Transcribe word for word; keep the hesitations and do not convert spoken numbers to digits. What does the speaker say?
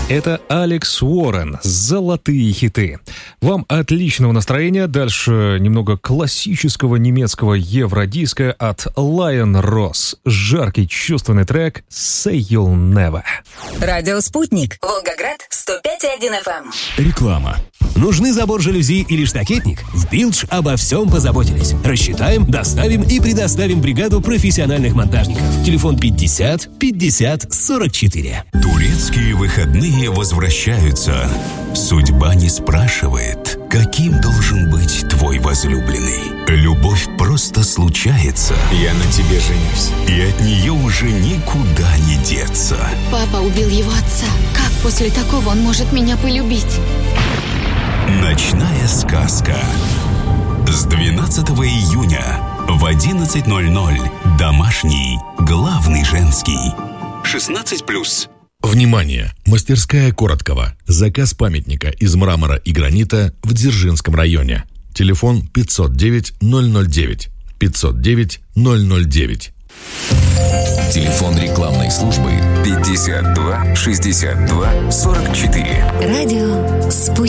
Это Алекс Уоррен, «Золотые хиты». Вам отличного настроения. Дальше немного классического немецкого евродиска от Lion Ross. Жаркий чувственный трек «Say You'll Never». Радио «Спутник». Волгоград, сто пять и один эф эм. Реклама. Нужны забор жалюзи или штакетник? В Билдж обо всем позаботились. Рассчитаем, доставим и предоставим бригаду профессиональных монтажников. Телефон пятьдесят пятьдесят сорок четыре. Турецкие выходные возвращаются. Судьба не спрашивает, каким должен быть твой возлюбленный. Любовь просто случается. Я на тебе женюсь. И от нее уже никуда не деться. Папа убил его отца. Как после такого он может меня полюбить? Ночная сказка. С двенадцатого июня в одиннадцать ноль ноль. Домашний, главный женский. шестнадцать плюс. Внимание! Мастерская Короткова. Заказ памятника из мрамора и гранита в Дзержинском районе. Телефон пятьсот девять ноль ноль девять. пятьсот девять ноль ноль девять. Телефон рекламной службы пятьдесят два шестьдесят два сорок четыре. Радио «Спутник».